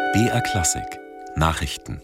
BR Klassik Nachrichten.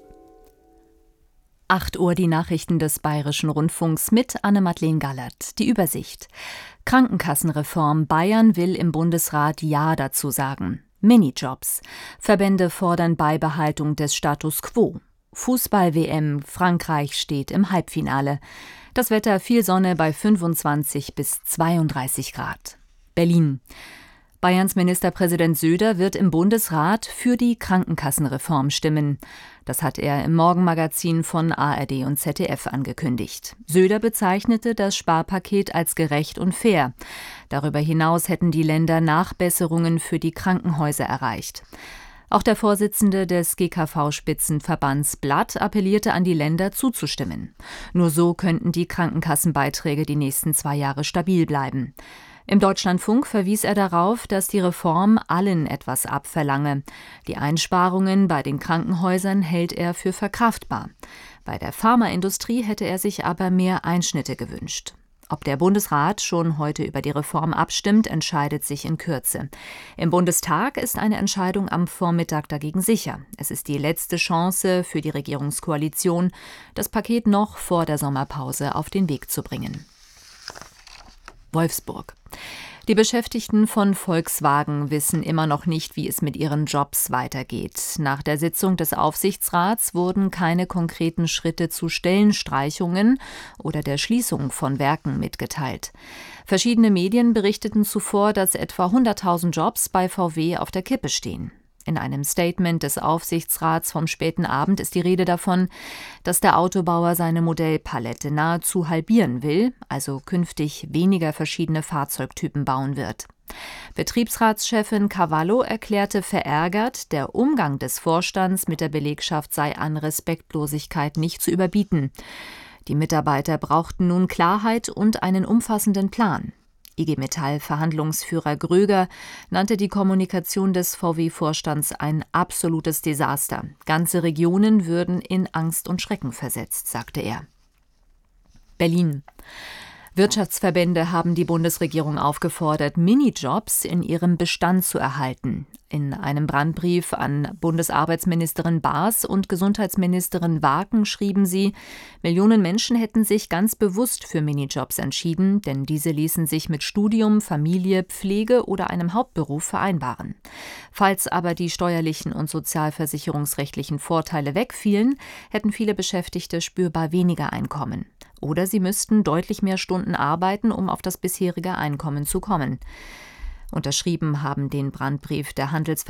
8 Uhr die Nachrichten des Bayerischen Rundfunks mit Anne-Madeleine Gallert. Die Übersicht. Krankenkassenreform. Bayern will im Bundesrat Ja dazu sagen. Minijobs. Verbände fordern Beibehaltung des Status quo. Fußball-WM. Frankreich steht im Halbfinale. Das Wetter: viel Sonne bei 25 bis 32 Grad. Berlin. Bayerns Ministerpräsident Söder wird im Bundesrat für die Krankenkassenreform stimmen. Das hat er im Morgenmagazin von ARD und ZDF angekündigt. Söder bezeichnete das Sparpaket als gerecht und fair. Darüber hinaus hätten die Länder Nachbesserungen für die Krankenhäuser erreicht. Auch der Vorsitzende des GKV-Spitzenverbands Blatt appellierte an die Länder, zuzustimmen. Nur so könnten die Krankenkassenbeiträge die nächsten 2 Jahre stabil bleiben. Im Deutschlandfunk verwies er darauf, dass die Reform allen etwas abverlange. Die Einsparungen bei den Krankenhäusern hält er für verkraftbar. Bei der Pharmaindustrie hätte er sich aber mehr Einschnitte gewünscht. Ob der Bundesrat schon heute über die Reform abstimmt, entscheidet sich in Kürze. Im Bundestag ist eine Entscheidung am Vormittag dagegen sicher. Es ist die letzte Chance für die Regierungskoalition, das Paket noch vor der Sommerpause auf den Weg zu bringen. Wolfsburg. Die Beschäftigten von Volkswagen wissen immer noch nicht, wie es mit ihren Jobs weitergeht. Nach der Sitzung des Aufsichtsrats wurden keine konkreten Schritte zu Stellenstreichungen oder der Schließung von Werken mitgeteilt. Verschiedene Medien berichteten zuvor, dass etwa 100.000 Jobs bei VW auf der Kippe stehen. In einem Statement des Aufsichtsrats vom späten Abend ist die Rede davon, dass der Autobauer seine Modellpalette nahezu halbieren will, also künftig weniger verschiedene Fahrzeugtypen bauen wird. Betriebsratschefin Cavallo erklärte verärgert, der Umgang des Vorstands mit der Belegschaft sei an Respektlosigkeit nicht zu überbieten. Die Mitarbeiter brauchten nun Klarheit und einen umfassenden Plan. IG Metall-Verhandlungsführer Gröger nannte die Kommunikation des VW-Vorstands ein absolutes Desaster. Ganze Regionen würden in Angst und Schrecken versetzt, sagte er. Berlin. Wirtschaftsverbände haben die Bundesregierung aufgefordert, Minijobs in ihrem Bestand zu erhalten. In einem Brandbrief an Bundesarbeitsministerin Baas und Gesundheitsministerin Waken schrieben sie, Millionen Menschen hätten sich ganz bewusst für Minijobs entschieden, denn diese ließen sich mit Studium, Familie, Pflege oder einem Hauptberuf vereinbaren. Falls aber die steuerlichen und sozialversicherungsrechtlichen Vorteile wegfielen, hätten viele Beschäftigte spürbar weniger Einkommen. Oder sie müssten deutlich mehr Stunden arbeiten, um auf das bisherige Einkommen zu kommen. Unterschrieben haben den Brandbrief der